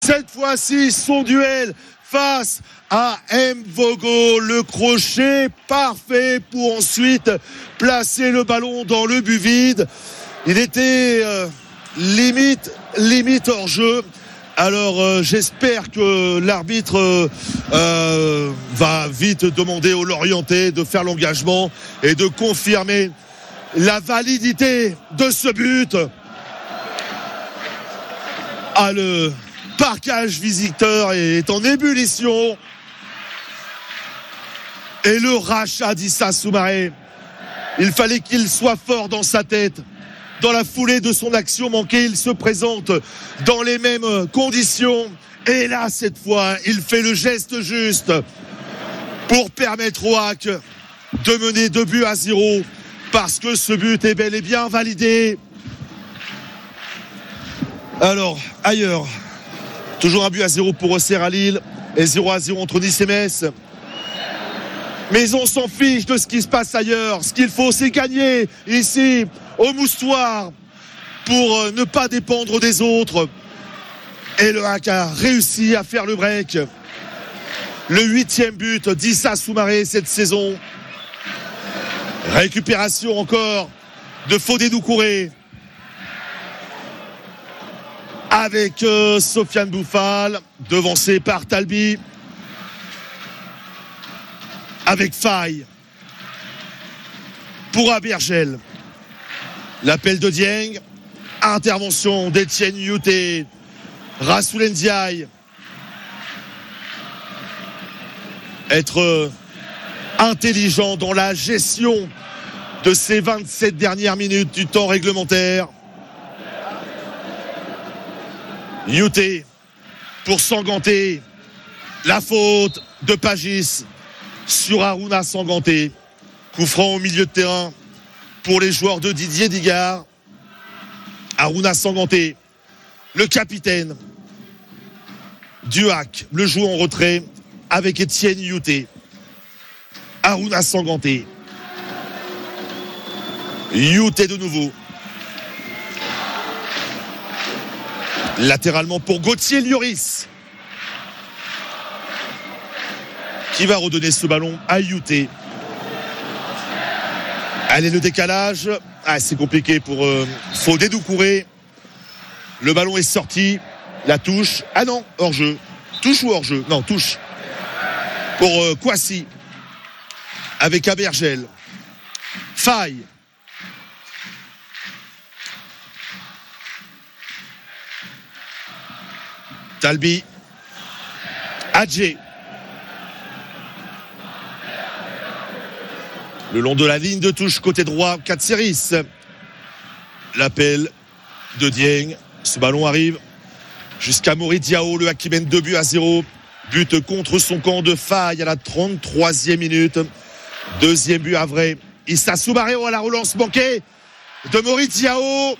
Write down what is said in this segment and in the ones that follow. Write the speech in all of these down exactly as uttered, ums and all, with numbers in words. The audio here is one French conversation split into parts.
Cette fois-ci, son duel face à Mvogo, le crochet parfait pour ensuite placer le ballon dans le but vide. Il était euh, limite, limite hors jeu. Alors euh, j'espère que l'arbitre euh, euh, va vite demander au Lorientais de faire l'engagement et de confirmer la validité de ce but. Ah, le parquage visiteur est en ébullition. Et le rachat d'Issa Soumaré, il fallait qu'il soit fort dans sa tête. Dans la foulée de son action manquée, il se présente dans les mêmes conditions. Et là, cette fois, il fait le geste juste pour permettre au H A C de mener deux buts à zéro. Parce que ce but est bel et bien validé. Alors, ailleurs, toujours un but à zéro pour Auxerre à Lille et zéro à zéro entre Nice et Metz. Mais on s'en fiche de ce qui se passe ailleurs. Ce qu'il faut, c'est gagner ici, au Moustoir, pour ne pas dépendre des autres. Et le H A C a réussi à faire le break. Le huitième but d'Issa Soumaré cette saison. Récupération encore de Fodé Doucouré. Avec euh, Sofiane Bouffal, devancé par Talbi. Avec Faye. Pour Abergel. L'appel de Dieng. Intervention d'Etienne Youté. Rassoul Ndiaye. Être euh, intelligent dans la gestion de ces vingt-sept dernières minutes du temps réglementaire. Youté pour Sanganté. La faute de Pagis sur Aruna Sanganté. Coup franc au milieu de terrain pour les joueurs de Didier Digard. Aruna Sanganté, le capitaine du H A C, le joue en retrait avec Etienne Youté. Aruna Sanganté. Youté de nouveau. Latéralement pour Gauthier Lloris, qui va redonner ce ballon à Youté. Allez, le décalage. Ah, c'est compliqué pour euh, Fodé Doucouré. Le ballon est sorti. La touche. Ah non, hors-jeu. Touche ou hors-jeu? Non, touche. Pour euh, Kouassi. Avec Abergel. Faye. Talbi. Adjé. Le long de la ligne de touche côté droit, Katsiris. L'appel de Dieng. Ce ballon arrive jusqu'à Maurice Diao. Le H A C qui mène deux buts à zéro. But contre son camp de Faye à la trente-troisième minute. Deuxième but à vrai. Issa Soumaré à la relance manquée de Maurice Diao.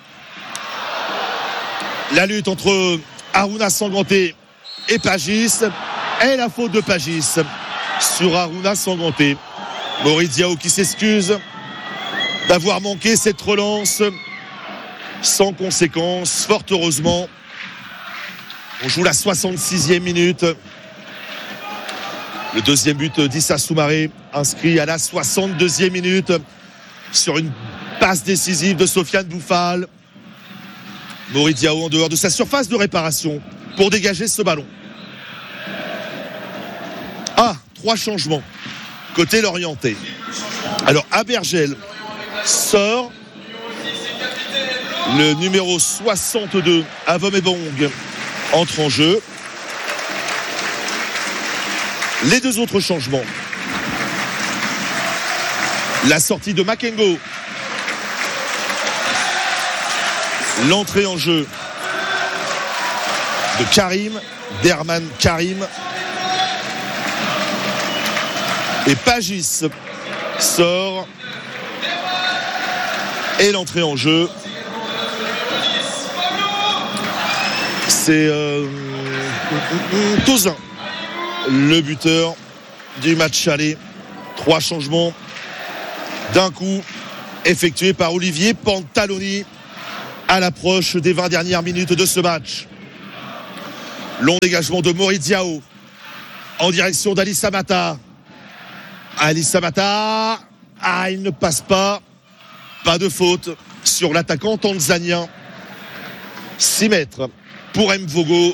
La lutte entre Aruna Sanganté et Pagis. Et la faute de Pagis sur Aruna Sanganté. Maurice Diao qui s'excuse d'avoir manqué cette relance sans conséquence. Fort heureusement, on joue la soixante-sixième minute. Le deuxième but d'Issa Soumaré inscrit à la soixante-deuxième minute sur une passe décisive de Sofiane Bouffal. Maurice Diao en dehors de sa surface de réparation pour dégager ce ballon. Ah, trois changements côté Lorientais. Alors Abergel sort. Le numéro soixante-deux, Avomebong, entre en jeu. Les deux autres changements. La sortie de Makengo. L'entrée en jeu de Karim, Derman Karim. Et Pagis sort. Et l'entrée en jeu, c'est euh, Tozin, le buteur du match aller. Trois changements d'un coup effectués par Olivier Pantaloni à l'approche des vingt dernières minutes de ce match. Long dégagement de Mori Diao en direction d'Ali Samata. Ali Samata, ah, il ne passe pas. Pas de faute sur l'attaquant tanzanien. six mètres pour Mvogo.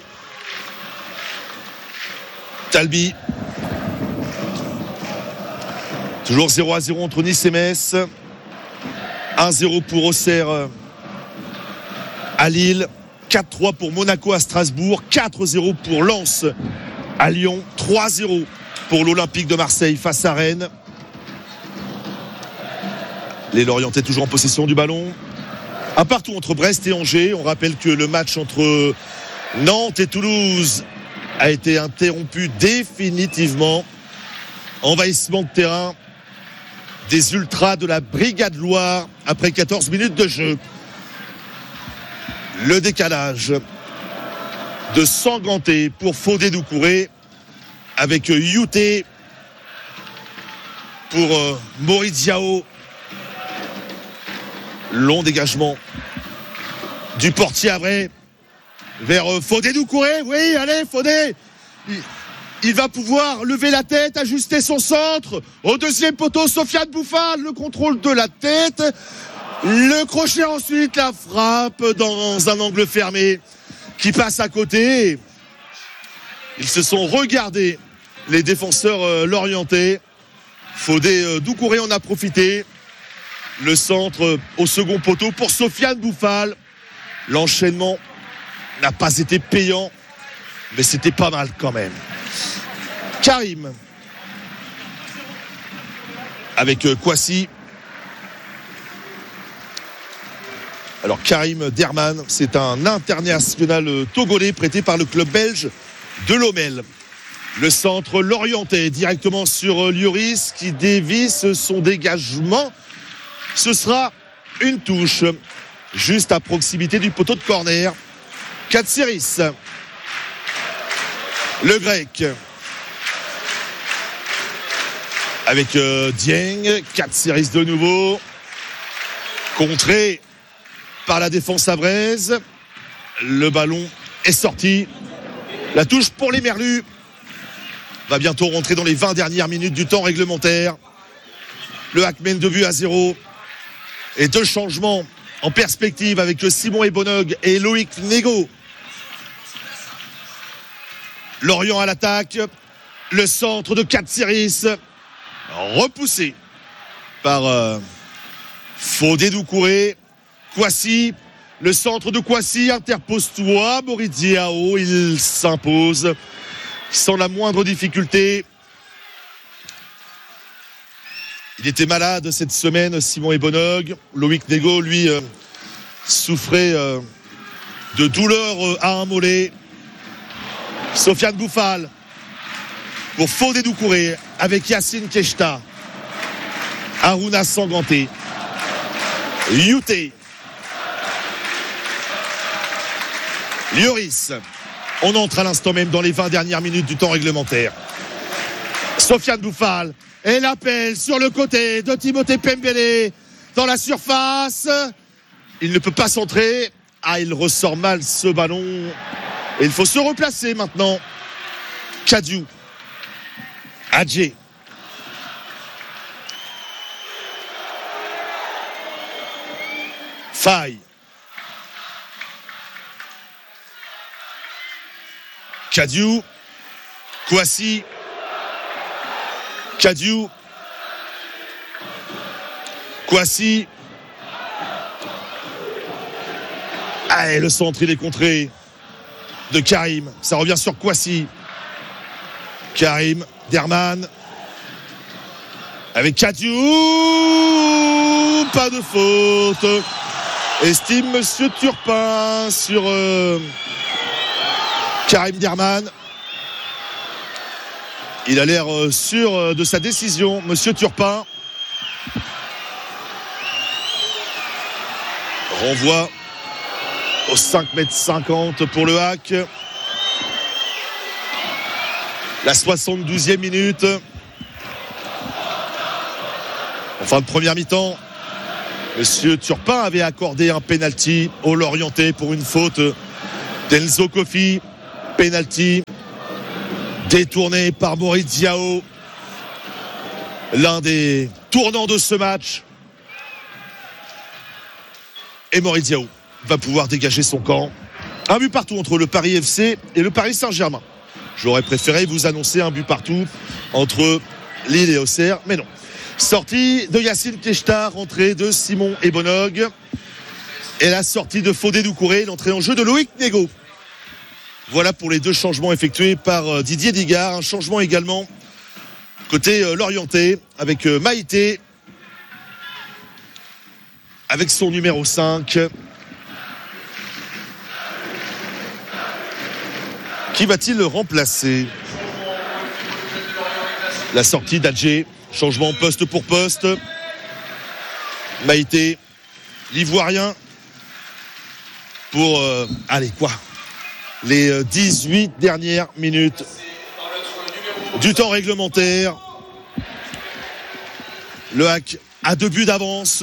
Talbi. Toujours zéro à zéro entre Nice et Metz. un zéro pour Auxerre à Lille. quatre trois pour Monaco à Strasbourg. quatre zéro pour Lens à Lyon. trois zéro pour l'Olympique de Marseille face à Rennes. Les Lorientais toujours en possession du ballon. Un partout entre Brest et Angers. On rappelle que le match entre Nantes et Toulouse a été interrompu définitivement. Envahissement de terrain des ultras de la Brigade Loire après quatorze minutes de jeu. Le décalage de Sanganté pour Fodé Doucouré avec Youté pour euh, Mori Diao. Long dégagement du portier Avray vers euh, Fodé Doucouré. Oui, allez, Fodé. Il, il va pouvoir lever la tête, ajuster son centre. Au deuxième poteau, Sofiane Bouffal, le contrôle de la tête. Le crochet ensuite, la frappe dans un angle fermé qui passe à côté. Ils se sont regardés, les défenseurs euh, lorientais. Fodé euh, Doucouré en a profité. Le centre euh, au second poteau pour Sofiane Bouffal. L'enchaînement n'a pas été payant, mais c'était pas mal quand même. Karim avec euh, Kouassi. Alors Karim Derman, c'est un international togolais prêté par le club belge de Lommel. Le centre l'orientait directement sur Lloris qui dévisse son dégagement. Ce sera une touche juste à proximité du poteau de corner. Katsiris. Le grec. Avec euh, Dieng. Katsiris de nouveau. Contré par la défense avraise. Le ballon est sorti. La touche pour les Merlus va bientôt rentrer dans les vingt dernières minutes du temps réglementaire. Le Hack mène deux buts à zéro. Et deux changements en perspective avec Simon Ebonog et Loïc Nego. Lorient à l'attaque. Le centre de Katsiris repoussé par euh, Fodé Doucouré. Kouassi, le centre de Kouassi, interpose-toi, Mori Diao, il s'impose sans la moindre difficulté. Il était malade cette semaine, Simon Ebonog. Loïc Nego, lui, euh, souffrait euh, de douleur euh, à un mollet. Sofiane Bouffal pour Fodé Doucouré avec Yacine Keshta. Aruna Sanganté. Youté. Lloris. On entre à l'instant même dans les vingt dernières minutes du temps réglementaire. Sofiane Bouffal et l'appel sur le côté de Timothée Pembele dans la surface. Il ne peut pas centrer. Ah, il ressort mal ce ballon. Et il faut se replacer maintenant. Kadiou. Adjé. Faille. Kadiou. Kouassi. Kadiou. Kouassi. Allez, le centre, il est contré de Karim. Ça revient sur Kouassi. Karim Derman. Avec Kadiou. Pas de faute. Estime Monsieur Turpin sur euh, Karim Derman. Il a l'air sûr de sa décision, Monsieur Turpin. Renvoi au cinq mètres cinquante pour le Hack. La soixante-douzième minute. En fin de première mi-temps, Monsieur Turpin avait accordé un pénalty au Lorientais pour une faute d'Enzo Kofi. Penalty détourné par Mory Diaw. L'un des tournants de ce match. Et Mory Diaw va pouvoir dégager son camp. Un but partout entre le Paris F C et le Paris Saint-Germain. J'aurais préféré vous annoncer un but partout entre Lille et Auxerre, mais non. Sortie de Yacine Keshtar, entrée de Simon Ebonog. Et la sortie de Fodé Doucouré, l'entrée en jeu de Loïc Négo. Voilà pour les deux changements effectués par Didier Digard. Un changement également côté Lorientais avec Maïté, avec son numéro cinq. Qui va-t-il remplacer? La sortie d'Adjé, changement poste pour poste. Maïté, l'Ivoirien, pour, euh, allez quoi, les dix-huit dernières minutes du temps réglementaire. Le Hack a deux buts d'avance.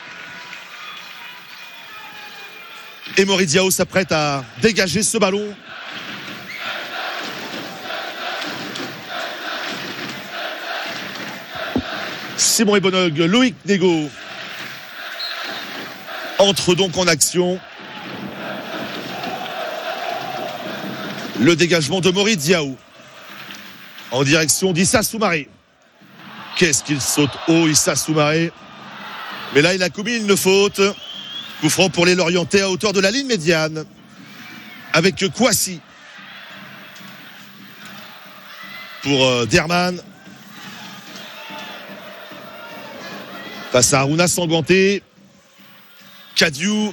Et Mory Diaw s'apprête à dégager ce ballon. Simon Ebonog, Loïc Négo entre donc en action. Le dégagement de Mory Diaw en direction d'Issa Soumaré. Qu'est-ce qu'il saute haut, Issa Soumaré. Mais là, il a commis une faute. Coup franc pour les Lorientais à hauteur de la ligne médiane. Avec Kouassi. Pour euh, Derman. Face à Aruna Sanganté. Kadiou.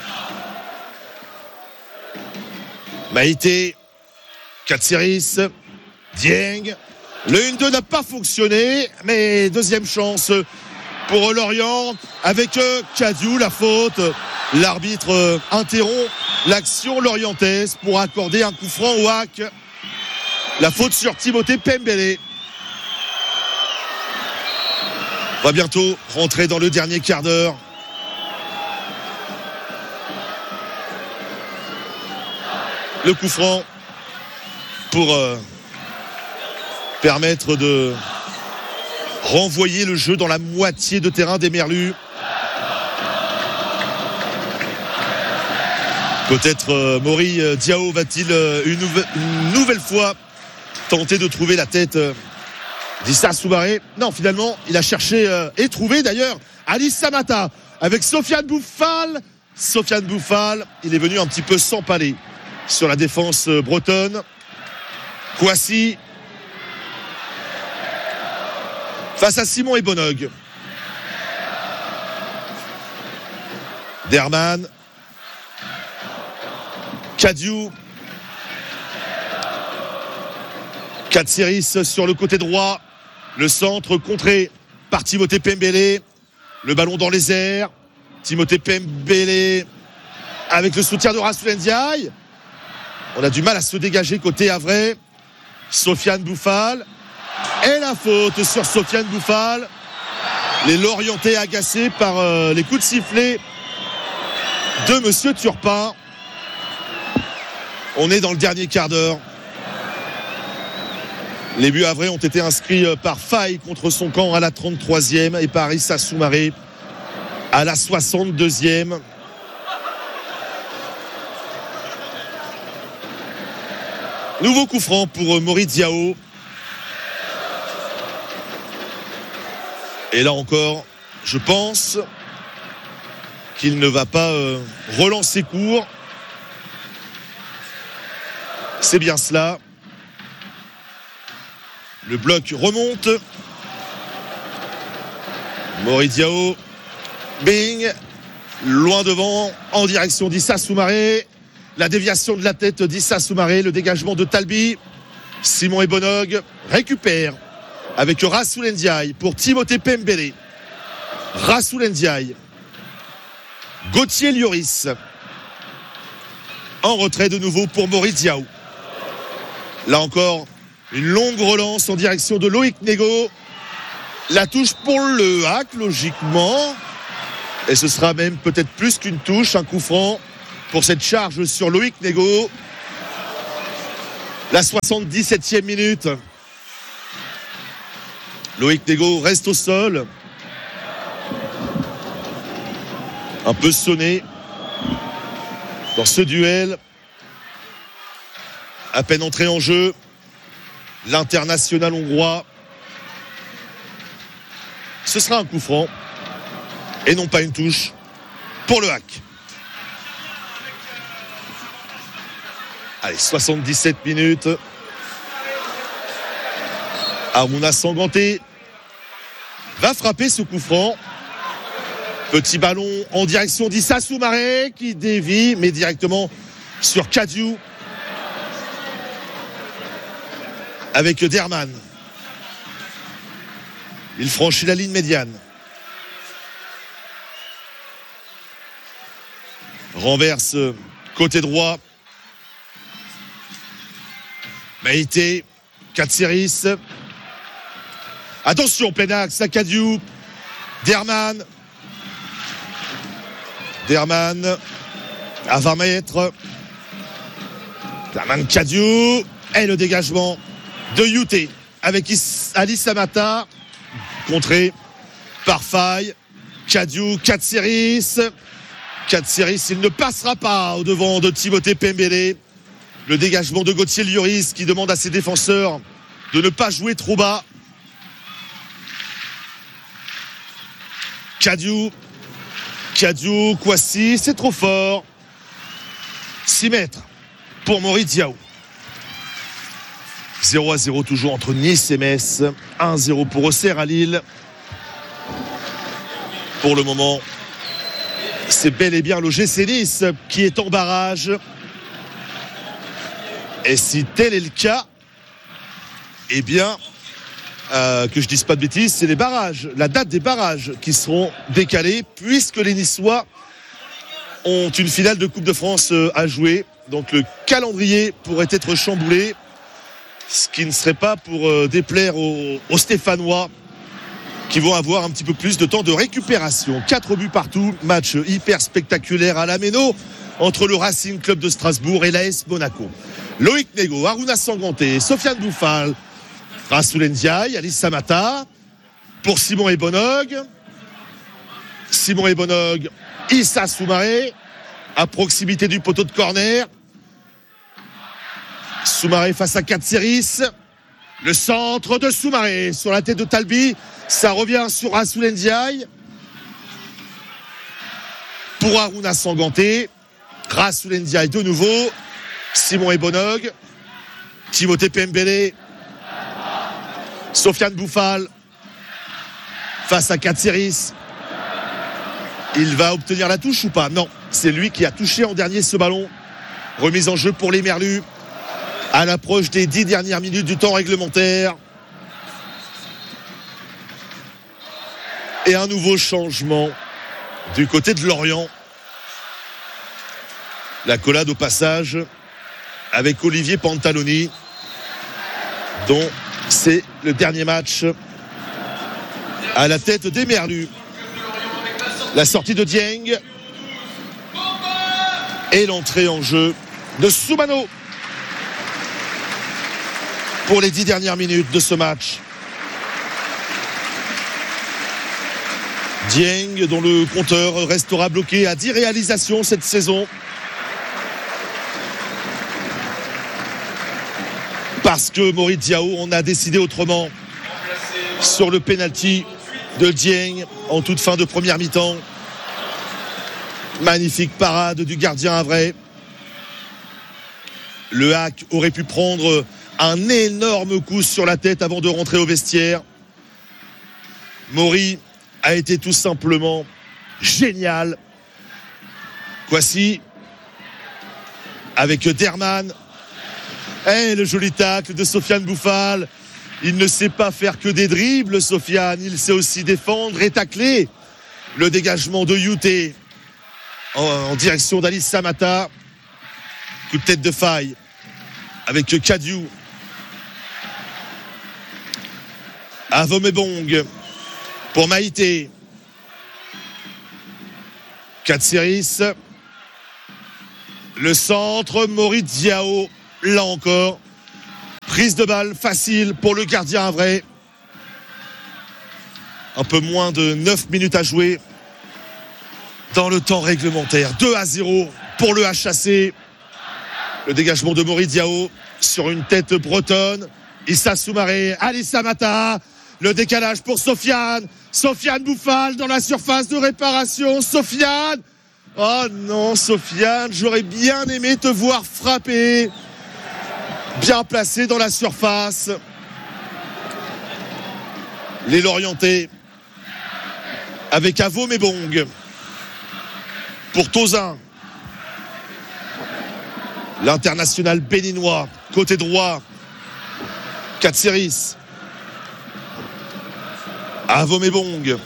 Maïté. Katsiris. Dieng. Le un deux n'a pas fonctionné, mais deuxième chance pour Lorient avec Kadiou, la faute. L'arbitre interrompt l'action lorientaise pour accorder un coup franc au Hack. La faute sur Timothée Pembele. On va bientôt rentrer dans le dernier quart d'heure. Le coup franc pour euh, permettre de renvoyer le jeu dans la moitié de terrain des Merlus. Peut-être euh, Mory Diaw va-t-il euh, une, nouvelle, une nouvelle fois tenter de trouver la tête euh, d'Issa Soumaré. Non, finalement, il a cherché euh, et trouvé d'ailleurs Alice Samata avec Sofiane Bouffal. Sofiane Bouffal, il est venu un petit peu s'empaler sur la défense euh, bretonne. Kouassi face à Simon Ebonog. Derman. Kadiou. Katsiris sur le côté droit. Le centre contré par Timothée Pembele. Le ballon dans les airs. Timothée Pembele avec le soutien de Rassoul Ndiaye. On a du mal à se dégager côté Havrais. Sofiane Bouffal. Et la faute sur Sofiane Bouffal. Les Lorientais agacés par euh, les coups de sifflet de Monsieur Turpin. On est dans le dernier quart d'heure. Les buts havrais ont été inscrits par Faye contre son camp à la trente-troisième et par Issa Soumaré à la soixante-deuxième. Nouveau coup franc pour Mory Diaw. Et là encore, je pense qu'il ne va pas euh, relancer court. C'est bien cela. Le bloc remonte. Mory Diaw. Bing. Loin devant, en direction d'Issa Soumaré. La déviation de la tête d'Issa Soumaré. Le dégagement de Talbi. Simon Ebonog récupère avec Rassoul Ndiaye pour Timothée Pembele. Rassoul Ndiaye. Gauthier Lloris. En retrait de nouveau pour Mory Diaw. Là encore, une longue relance en direction de Loïc Négo. La touche pour le Hack, logiquement. Et ce sera même peut-être plus qu'une touche, un coup franc pour cette charge sur Loïc Négo. La soixante-dix-septième minute. Loïc Négo reste au sol. Un peu sonné dans ce duel. À peine entré en jeu, l'international hongrois. Ce sera un coup franc et non pas une touche pour le H A C. Allez, soixante-dix-sept minutes. Aruna Sanganté va frapper ce coup franc. Petit ballon en direction d'Issa Soumaré qui dévie, mais directement sur Kadiou. Avec Derman. Il franchit la ligne médiane. Renverse côté droit. Maïté, Katsiris. Attention, plein axe, Kadiou. Derman. Derman à vingt mètres. Derman, Kadiou. Et le dégagement de Youté avec Ali Samata. Contré par Faye. Kadiou, Katsiris. Katsiris, il ne passera pas au devant de Timothée Pembele. Le dégagement de Gauthier Lloris qui demande à ses défenseurs de ne pas jouer trop bas. Kadiou. Kadiou, Kouassi, c'est trop fort. six mètres pour Mory Diaw. zéro à zéro toujours entre Nice et Metz. un zéro pour Auxerre à Lille. Pour le moment, c'est bel et bien l'O G C Nice qui est en barrage. Et si tel est le cas, eh bien, euh, que je dise pas de bêtises, c'est les barrages, la date des barrages qui seront décalés puisque les Niçois ont une finale de Coupe de France à jouer. Donc le calendrier pourrait être chamboulé, ce qui ne serait pas pour euh, déplaire aux, aux Stéphanois qui vont avoir un petit peu plus de temps de récupération. Quatre buts partout, match hyper spectaculaire à la Méno entre le Racing Club de Strasbourg et l'A S Monaco. Loïc Négo, Aruna Sanganté, Sofiane Bouffal, Rassoul Ndiaye, Alice Samata, pour Simon Ebonog. Simon Ebonog, Issa Soumaré, à proximité du poteau de corner. Soumaré face à Katsiris. Le centre de Soumaré sur la tête de Talbi. Ça revient sur Rassoul Ndiaye. Pour Aruna Sanganté. Rassoul Ndiaye de nouveau. Simon Ebonog. Timothée Pembele. Sofiane Bouffal. Face à Katsiris. Il va obtenir la touche ou pas? Non, c'est lui qui a touché en dernier ce ballon. Remise en jeu pour les Merlus. À l'approche des dix dernières minutes du temps réglementaire. Et un nouveau changement du côté de Lorient. L'accolade au passage avec Olivier Pantaloni, dont c'est le dernier match à la tête des Merlus. La sortie de Dieng et l'entrée en jeu de Soumano pour les dix dernières minutes de ce match. Dieng, dont le compteur restera bloqué à dix réalisations cette saison. Parce que Mory Diaw en a décidé autrement sur le penalty de Dieng en toute fin de première mi-temps. Magnifique parade du gardien Havray. Le H A C aurait pu prendre un énorme coup sur la tête avant de rentrer au vestiaire. Mory a été tout simplement génial. Kouassi avec Derman. Et le joli tacle de Sofiane Bouffal. Il ne sait pas faire que des dribbles, Sofiane. Il sait aussi défendre et tacler. Le dégagement de Youté en, en direction d'Alice Samata. Coup de tête de Faye avec Kadiou. Avomebong pour Maïté. Katsiris. Le centre, Mory Diaw. Là encore, Prise de balle facile pour le gardien vrai. Un peu moins de neuf minutes à jouer dans le temps réglementaire. deux à zéro pour le H A C. Le dégagement de Mori Diao sur une tête bretonne. Issa Soumaré, Alissa Mata. Le décalage pour Sofiane. Sofiane Bouffal dans la surface de réparation. Sofiane. Oh non, Sofiane, j'aurais bien aimé te voir frapper. Bien placé dans la surface. Les Lorientais avec Avo Mebong pour Tozin. L'international béninois, côté droit. Katsiris. Avo Mebong.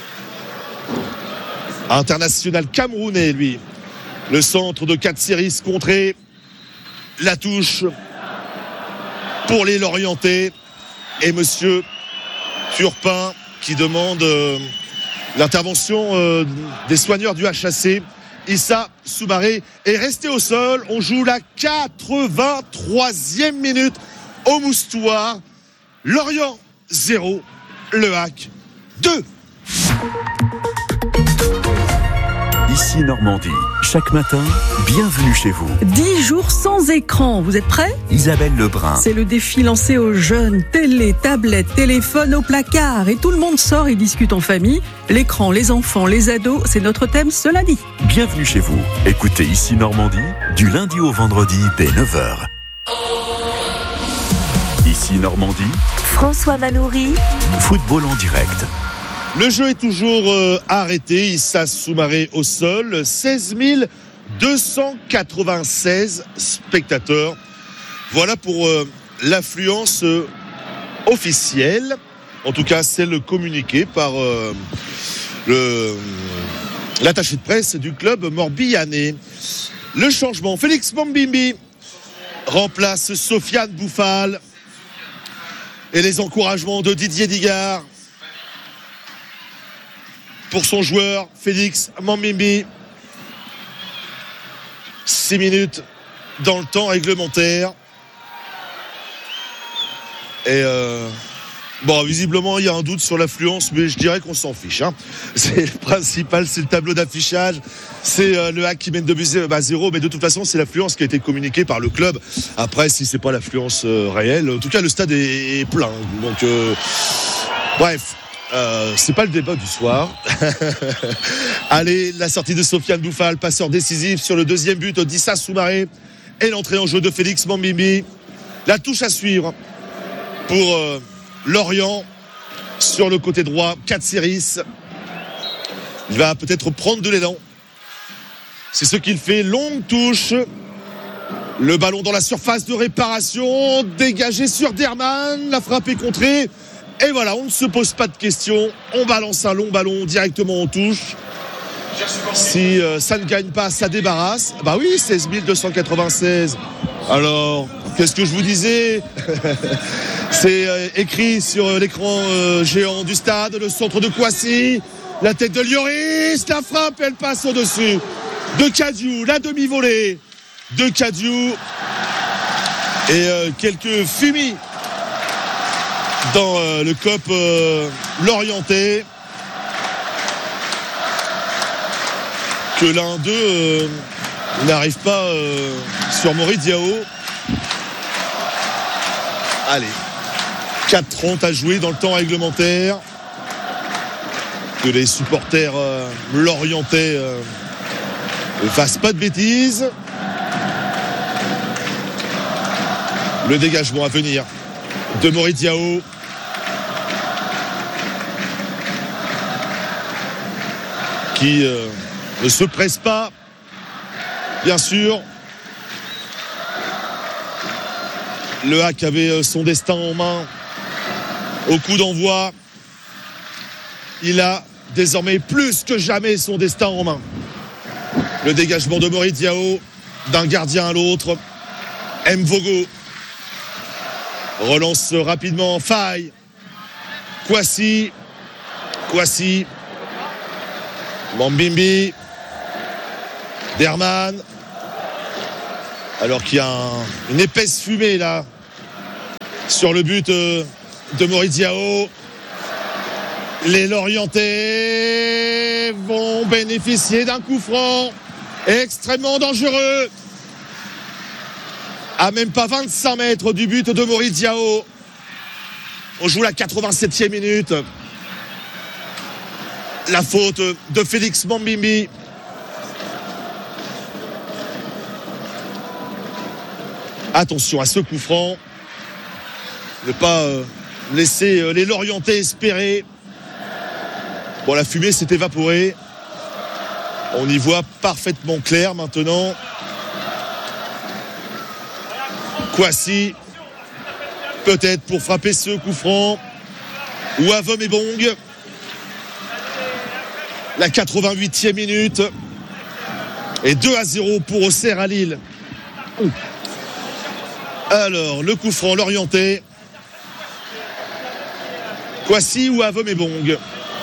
International camerounais, lui. Le centre de Katsiris contré. La touche pour les Lorientais. Et monsieur Turpin qui demande euh, l'intervention euh, des soigneurs du H A C. Issa Soumaré est resté au sol. On joue la quatre-vingt-troisième minute au Moustoir. Lorient zéro, Le Hack deux. Ici Normandie, chaque matin, bienvenue chez vous. dix jours sans écran, vous êtes prêts ? Isabelle Lebrun. C'est le défi lancé aux jeunes, télé, tablette, téléphone au placard. Et tout le monde sort et discute en famille. L'écran, les enfants, les ados, c'est notre thème, cela dit. Bienvenue chez vous. Écoutez Ici Normandie, du lundi au vendredi dès neuf heures. Ici Normandie, François Manoury, football en direct. Le jeu est toujours euh, arrêté. Issa Soumaré au sol. seize mille deux cent quatre-vingt-seize spectateurs. Voilà pour euh, l'affluence euh, officielle. En tout cas, celle communiquée par euh, le, l'attaché de presse du club morbihanais. Le changement. Félix Mambimbi remplace Sofiane Bouffal. Et les encouragements de Didier Digard pour son joueur Félix Mambimbi. six minutes dans le temps réglementaire. Et euh, bon, visiblement il y a un doute sur l'affluence, mais je dirais qu'on s'en fiche, hein. C'est le principal, c'est le tableau d'affichage. C'est euh, le Hack qui mène de but à zéro, mais de toute façon c'est l'affluence qui a été communiquée par le club. Après, si c'est pas l'affluence euh, réelle, en tout cas le stade est, est plein. Donc euh, bref. Euh, c'est pas le débat du soir. Allez, la sortie de Sofiane Bouffal, passeur décisif sur le deuxième but d'Issa Soumaré, et l'entrée en jeu de Félix Mambimbi. La touche à suivre pour euh, Lorient sur le côté droit. Katsiris, il va peut-être prendre de l'élan. C'est ce qu'il fait. Longue touche. Le ballon dans la surface de réparation, dégagé sur Derman. La frappe est contrée. Et voilà, on ne se pose pas de questions. On balance un long ballon directement en touche. Si euh, ça ne gagne pas, ça débarrasse. Bah oui, seize mille deux cent quatre-vingt-seize. Alors, qu'est-ce que je vous disais? C'est euh, écrit sur euh, l'écran euh, géant du stade, le centre de Kouassi. La tête de Lloris, la frappe, elle passe au-dessus de Kadiou. La demi-volée de Kadiou. Et euh, quelques fumis dans euh, le C O P euh, Lorientais, que l'un d'eux euh, n'arrive pas euh, sur Mori Diao. Allez, quatre trente à jouer dans le temps réglementaire. Que les supporters euh, lorientais euh, ne fassent pas de bêtises. Le dégagement à venir de Mori Diao. Qui euh, ne se presse pas, bien sûr. Le Hack avait son destin en main au coup d'envoi. Il a désormais plus que jamais son destin en main. Le dégagement de Mori Diao d'un gardien à l'autre. Mvogo relance rapidement. Faille. Kouassi. Kouassi. Mambimbi. Derman. Alors qu'il y a un, une épaisse fumée là sur le but de Maurice Diao. Les Lorientais vont bénéficier d'un coup franc extrêmement dangereux. À même pas vingt-cinq mètres du but de Maurice Diao. On joue la quatre-vingt-septième minute. La faute de Félix Mambimbi. Attention à ce coup franc. Ne pas euh, laisser euh, les Lorientais espérer. Bon, la fumée s'est évaporée. On y voit parfaitement clair maintenant. Kouassi, peut-être pour frapper ce coup franc. Ou Avom et Bong. La quatre-vingt-huitième minute. Et deux à zéro pour Auxerre à Lille. Alors, le coup franc, Lorientais. Kouassi ou Avom et Bong.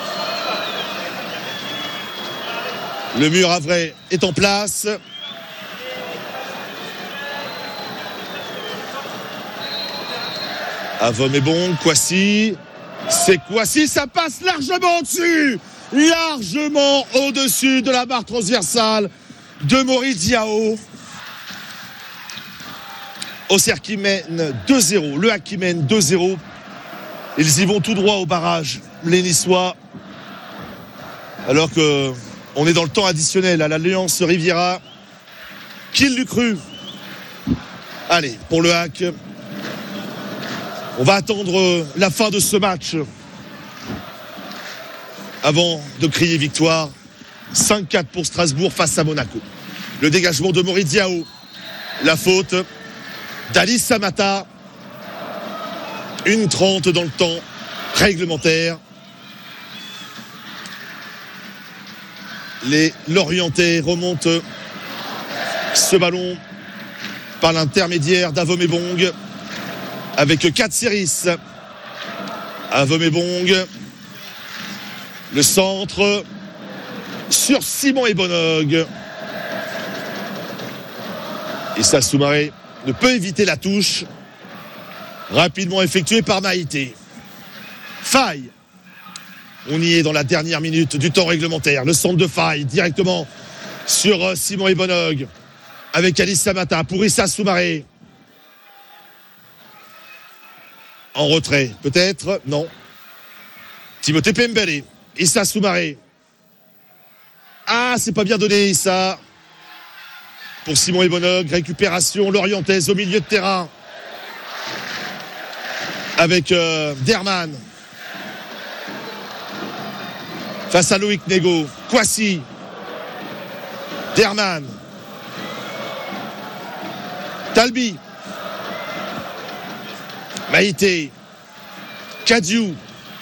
Le mur à vrai est en place. Avom et Bong, Kouassi. C'est Kouassi, ça passe largement au-dessus. Largement au-dessus de la barre transversale de Maurice Diao. Auxerre qui mène deux zéro. Le Hack qui mène deux zéro. Ils y vont tout droit au barrage, les Niçois. Alors que on est dans le temps additionnel à l'Alliance Riviera. Qui l'eût cru? Allez, pour le Hack. On va attendre la fin de ce match avant de crier victoire. cinq quatre pour Strasbourg face à Monaco. Le dégagement de Maurice Diao. La faute d'Ali Samata. une trente dans le temps réglementaire. Les Lorientais remontent ce ballon par l'intermédiaire d'Avom et Bong avec Katsiris. Avom et Bong. Le centre sur Simon Ebonog. Issa Soumaré ne peut éviter la touche. Rapidement effectuée par Maïté. Faille. On y est dans la dernière minute du temps réglementaire. Le centre de Faille directement sur Simon Ebonog avec Alice Samata pour Issa Soumaré. En retrait, peut-être, non. Timothée Pembele. Issa Soumaré. Ah, c'est pas bien donné, Issa. Pour Simon Ebonog, récupération lorientaise au milieu de terrain. Avec euh, Derman. Face à Loïc Nego. Kouassi. Derman. Talbi. Maïté. Kadiou.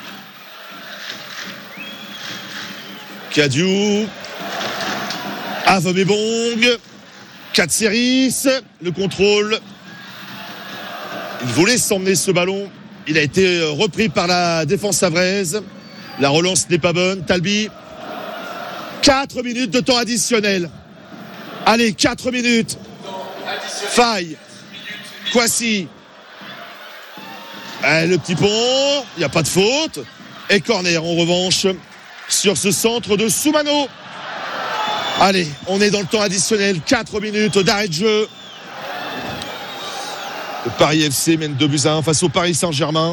Kadiou. Avom et Bong. Katsiris. Le contrôle. Il voulait s'emmener ce ballon. Il a été repris par la défense savraise. La relance n'est pas bonne. Talbi. quatre minutes de temps additionnel. Allez, quatre minutes. Faille. Kouassi. Eh, le petit pont. Il n'y a pas de faute. Et corner en revanche sur ce centre de Soumano. Allez, on est dans le temps additionnel. quatre minutes d'arrêt de jeu. Le Paris F C mène deux buts à un face au Paris Saint-Germain.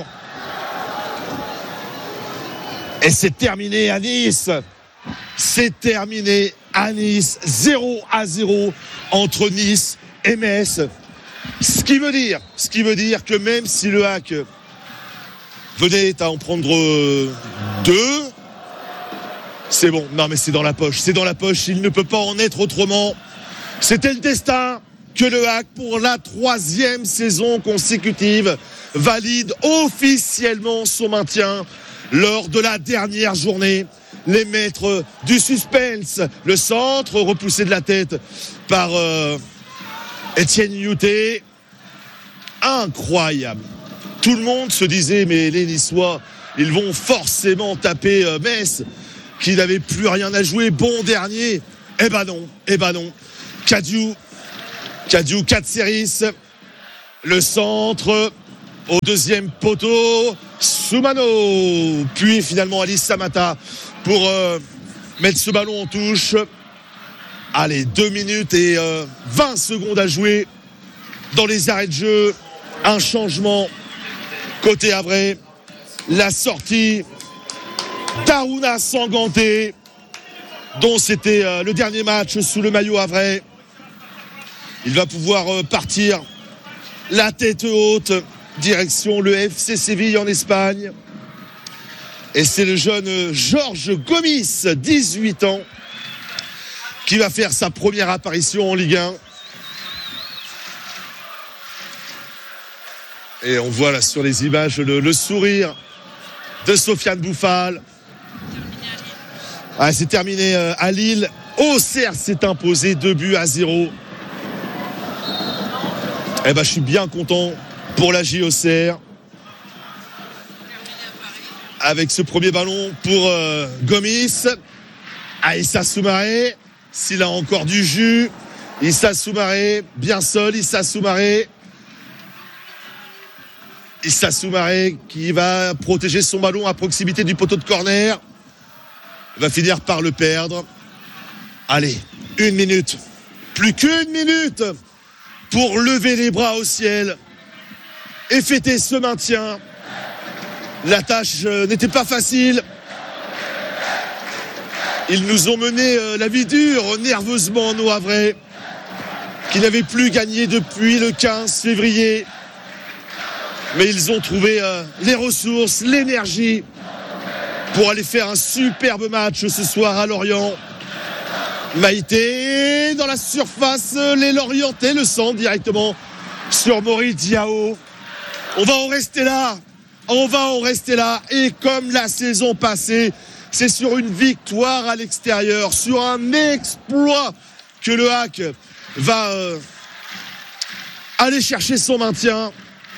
Et c'est terminé à Nice. C'est terminé à Nice. zéro à zéro entre Nice et Metz. Ce qui veut dire, ce qui veut dire que même si le Hack venait à en prendre deux, c'est bon. Non, mais c'est dans la poche. C'est dans la poche. Il ne peut pas en être autrement. C'était le destin que le Hack, pour la troisième saison consécutive, valide officiellement son maintien lors de la dernière journée. Les maîtres du suspense. Le centre repoussé de la tête par euh, Etienne Youté. Incroyable. Tout le monde se disait, mais les Niçois, ils vont forcément taper euh, Metz, qui n'avait plus rien à jouer. Bon dernier. Eh ben non. Eh ben non. Kadiou. Kadiou Katsiris. Le centre au deuxième poteau, Soumano. Puis finalement Alice Samata pour euh, mettre ce ballon en touche. Allez, deux minutes et euh, vingt secondes à jouer dans les arrêts de jeu. Un changement côté Havrais. La sortie d'Aruna Sanganté, dont c'était euh, le dernier match sous le maillot havrais. Il va pouvoir euh, partir la tête haute, direction le F C Séville en Espagne. Et c'est le jeune Georges Gomis, dix-huit ans, qui va faire sa première apparition en Ligue un. Et on voit là sur les images le, le sourire de Sofiane Bouffal. Ah, c'est terminé euh, à Lille. Auxerre s'est imposé deux buts à zéro. Eh ben, je suis bien content pour la J Auxerre. Avec ce premier ballon pour euh, Gomis. Ah, Issa Soumaré, s'il a encore du jus. Issa Soumaré, bien seul, Issa Soumaré. Issa Soumaré qui va protéger son ballon à proximité du poteau de corner. Il va finir par le perdre. Allez, une minute. Plus qu'une minute pour lever les bras au ciel et fêter ce maintien. La tâche n'était pas facile. Ils nous ont mené la vie dure, nerveusement, nos Havrais, qui n'avaient plus gagné depuis le quinze février. Mais ils ont trouvé euh, les ressources, l'énergie pour aller faire un superbe match ce soir à Lorient. Maïté dans la surface, les Lorientais le sentent directement sur Maurice Diao. On va en rester là, on va en rester là. Et comme la saison passée, c'est sur une victoire à l'extérieur, sur un exploit que le H A C va euh, aller chercher son maintien.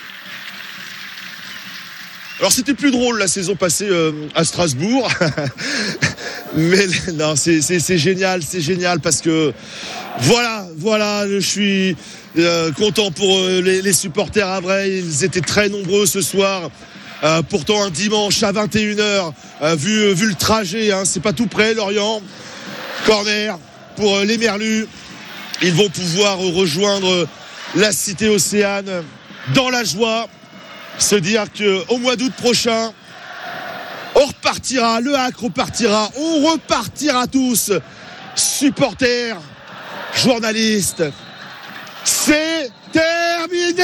Alors c'était plus drôle la saison passée euh, à Strasbourg, mais non, c'est, c'est, c'est génial, c'est génial parce que voilà, voilà, je suis euh, content pour euh, les, les supporters havrais. Ils étaient très nombreux ce soir. Euh, pourtant un dimanche à vingt et une heures, euh, vu, vu le trajet, hein, c'est pas tout près, Lorient. Corner pour euh, les Merlus. Ils vont pouvoir euh, rejoindre la cité Océane dans la joie. Se dire qu'au mois d'août prochain, on repartira, le H A C repartira, on repartira tous, supporters, journalistes. C'est terminé!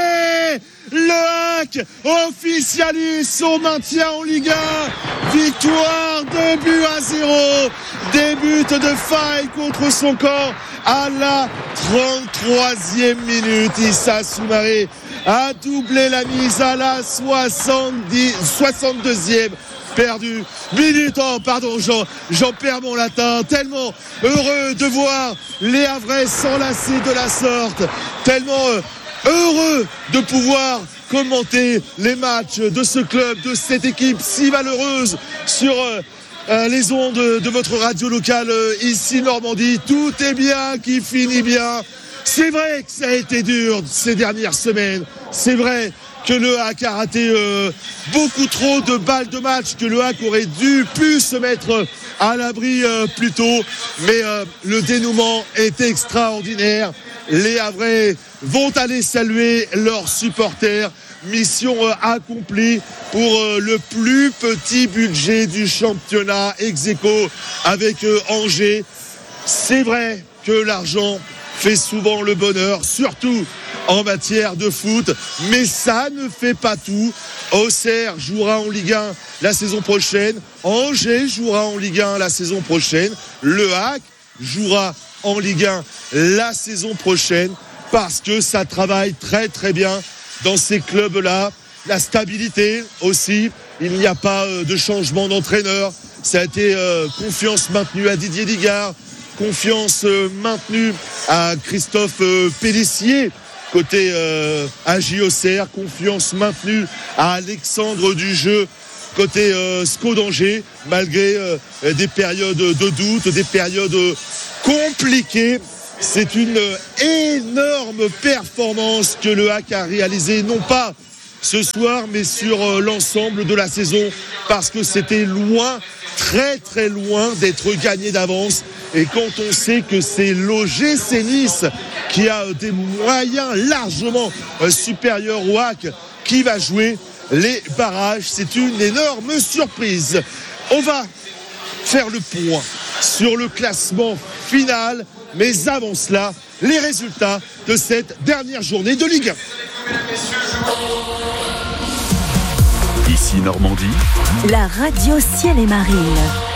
Le H A C officialise son maintien en Ligue un. Victoire deux buts à zéro. Début de faille contre son camp à la trente-troisième minute. Issa Soumaré a doublé la mise à la soixante-dix, soixante-deuxième. Perdu. Minute, oh, pardon, j'en, j'en perds mon latin. Tellement heureux de voir les Havrais s'enlacer de la sorte. Tellement heureux de pouvoir commenter les matchs de ce club, de cette équipe si malheureuse sur euh, les ondes de votre radio locale euh, ici Normandie. Tout est bien qui finit bien. C'est vrai que ça a été dur ces dernières semaines. C'est vrai que le H A C a raté euh, beaucoup trop de balles de match, que le H A C aurait dû pu se mettre à l'abri euh, plus tôt. Mais euh, le dénouement est extraordinaire. Les Havrais vont aller saluer leurs supporters. Mission euh, accomplie pour euh, le plus petit budget du championnat, ex aequo avec euh, Angers. C'est vrai que l'argent fait souvent le bonheur, surtout en matière de foot, mais ça ne fait pas tout. Auxerre jouera en Ligue un la saison prochaine, Angers jouera en Ligue un la saison prochaine, le H A C jouera en Ligue un la saison prochaine, parce que ça travaille très très bien dans ces clubs-là. La stabilité aussi, il n'y a pas de changement d'entraîneur, ça a été euh, confiance maintenue à Didier Ligard, confiance euh, maintenue à Christophe euh, Pélissier côté euh, A J Auxerre, confiance maintenue à Alexandre Dujeu côté euh, S C O d'Angers, malgré euh, des périodes de doute, des périodes compliquées. C'est une énorme performance que le H A C a réalisée, non pas ce soir, mais sur euh, l'ensemble de la saison, parce que c'était loin, très très loin d'être gagné d'avance. Et quand on sait que c'est l'O G C Nice qui a euh, des moyens largement euh, supérieurs au H A C qui va jouer les barrages, c'est une énorme surprise. On va faire le point sur le classement final, mais avant cela, les résultats de cette dernière journée de Ligue un. Ici Normandie. La radio Ciel et Marine.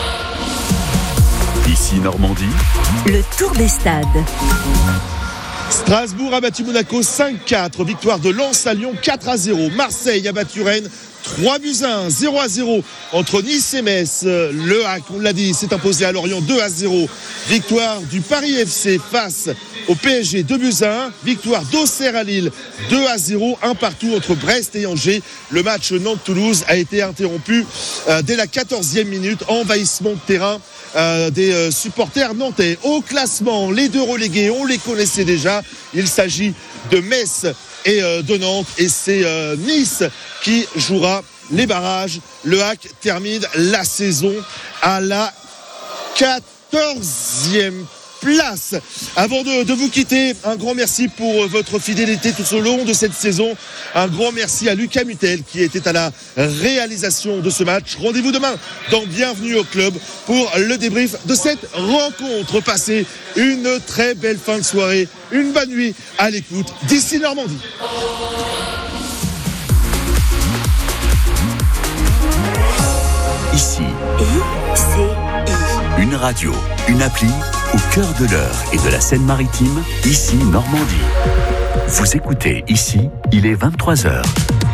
Ici Normandie. Le tour des stades. Strasbourg a battu Monaco cinq quatre. Victoire de Lens à Lyon quatre à zéro. Marseille a battu Rennes trois buts à un. zéro à zéro entre Nice et Metz. Le H A C, on l'a dit, s'est imposé à Lorient deux à zéro. Victoire du Paris F C face au P S G deux buts à un. Victoire d'Auxerre à Lille deux à zéro. Un partout entre Brest et Angers. Le match Nantes-Toulouse a été interrompu euh, dès la quatorzième minute. Envahissement de terrain Euh, des euh, supporters nantais. Au classement, les deux relégués, on les connaissait déjà. Il s'agit de Metz et euh, de Nantes, et c'est euh, Nice qui jouera les barrages. Le H A C termine la saison à la quatorzième place. Avant de, de vous quitter, un grand merci pour votre fidélité tout au long de cette saison. Un grand merci à Lucas Mutel qui était à la réalisation de ce match. Rendez-vous demain dans Bienvenue au Club pour le débrief de cette rencontre. Passez une très belle fin de soirée, une bonne nuit à l'écoute d'ici Normandie. Ici. I C I. Une radio, une appli au cœur de l'Eure et de la Seine-Maritime, ici Normandie. Vous écoutez ici, il est vingt-trois heures.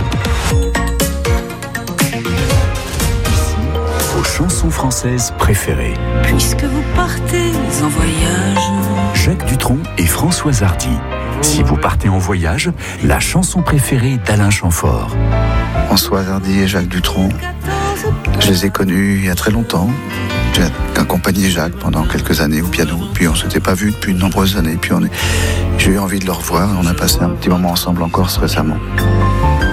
Ici, vos chansons françaises préférées. Puisque vous partez en voyage. Jacques Dutronc et Françoise Hardy. Si vous partez en voyage, la chanson préférée d'Alain Chamfort. Françoise Hardy et Jacques Dutronc, je les ai connus il y a très longtemps. J'ai accompagné Jacques pendant quelques années au piano, puis on ne s'était pas vu depuis de nombreuses années, puis on est... j'ai eu envie de le revoir et on a passé un petit moment ensemble en Corse récemment.